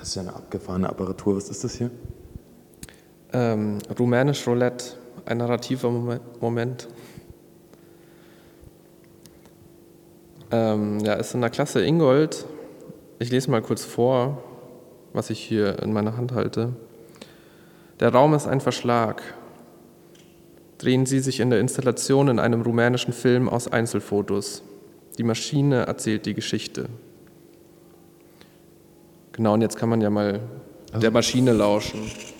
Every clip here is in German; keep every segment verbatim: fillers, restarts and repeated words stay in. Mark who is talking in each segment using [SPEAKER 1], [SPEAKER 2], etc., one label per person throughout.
[SPEAKER 1] Das ist ja eine abgefahrene Apparatur. Was ist das hier?
[SPEAKER 2] Ähm, Rumänisch Roulette, ein narrativer Moment. Ähm, ja, ist in der Klasse Ingold. Ich lese mal kurz vor, was ich hier in meiner Hand halte. Der Raum ist ein Verschlag. Drehen Sie sich in der Installation in einem rumänischen Film aus Einzelfotos. Die Maschine erzählt die Geschichte. Genau, und jetzt kann man ja mal also der Maschine lauschen.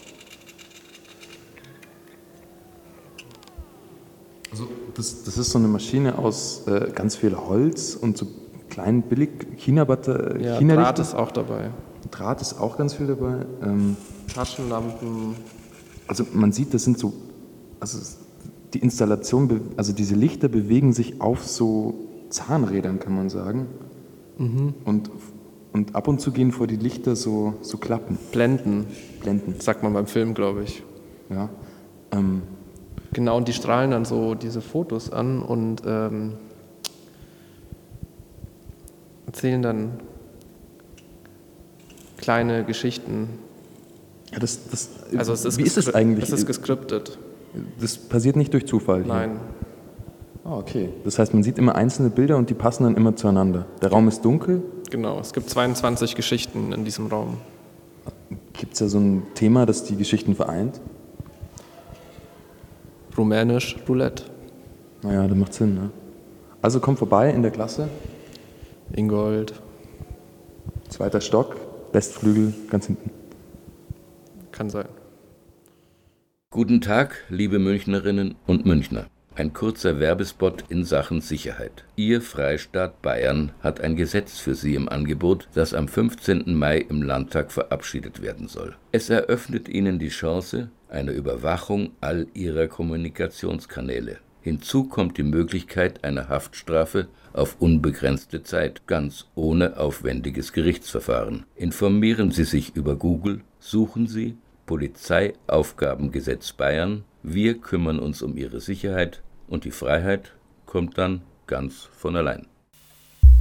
[SPEAKER 1] Also das, das ist so eine Maschine aus äh, ganz viel Holz und so kleinen billig China-Batter.
[SPEAKER 2] Ja,
[SPEAKER 1] China
[SPEAKER 2] Draht ist auch dabei.
[SPEAKER 1] Draht ist auch ganz viel dabei. Ähm,
[SPEAKER 2] Taschenlampen.
[SPEAKER 1] Also man sieht, das sind so, also die Installation, also diese Lichter bewegen sich auf so Zahnrädern, kann man sagen. Mhm. Und, und ab und zu gehen vor die Lichter so, so Klappen.
[SPEAKER 2] Blenden.
[SPEAKER 1] Blenden.
[SPEAKER 2] Sagt man beim Film, glaube ich.
[SPEAKER 1] Ja. Ähm,
[SPEAKER 2] Genau, und die strahlen dann so diese Fotos an und ähm, erzählen dann kleine Geschichten.
[SPEAKER 1] Ja, das, das,
[SPEAKER 2] also es ist
[SPEAKER 1] wie ist es eigentlich?
[SPEAKER 2] Das ist geskriptet.
[SPEAKER 1] Das passiert nicht durch Zufall hier?
[SPEAKER 2] Nein.
[SPEAKER 1] Ah, okay. Das heißt, man sieht immer einzelne Bilder und die passen dann immer zueinander. Der Raum ist dunkel?
[SPEAKER 2] Genau, es gibt zweiundzwanzig Geschichten in diesem Raum.
[SPEAKER 1] Gibt es da so ein Thema, das die Geschichten vereint?
[SPEAKER 2] Rumänisch Roulette.
[SPEAKER 1] Naja, das macht Sinn, ne? Also komm vorbei in der Klasse.
[SPEAKER 2] Ingold.
[SPEAKER 1] Zweiter Stock, Westflügel, ganz hinten.
[SPEAKER 2] Kann sein.
[SPEAKER 3] Guten Tag, liebe Münchnerinnen und Münchner. Ein kurzer Werbespot in Sachen Sicherheit. Ihr Freistaat Bayern hat ein Gesetz für Sie im Angebot, das am fünfzehnten Mai im Landtag verabschiedet werden soll. Es eröffnet Ihnen die Chance einer Überwachung all Ihrer Kommunikationskanäle. Hinzu kommt die Möglichkeit einer Haftstrafe auf unbegrenzte Zeit, ganz ohne aufwendiges Gerichtsverfahren. Informieren Sie sich über Google, suchen Sie Polizeiaufgabengesetz Bayern. Wir kümmern uns um Ihre Sicherheit und die Freiheit kommt dann ganz von allein.